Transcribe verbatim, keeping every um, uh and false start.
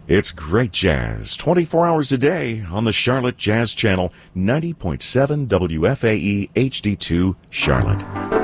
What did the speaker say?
It's great jazz, twenty-four hours a day on the Charlotte Jazz Channel, ninety point seven W F A E H D two, Charlotte.